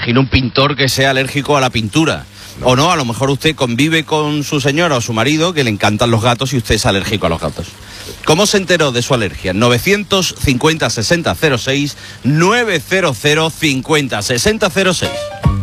imagino un pintor que sea alérgico a la pintura. No. O no, a lo mejor usted convive con su señora o su marido que le encantan los gatos y usted es alérgico a los gatos. ¿Cómo se enteró de su alergia? 950 60 06 900 50 60 06.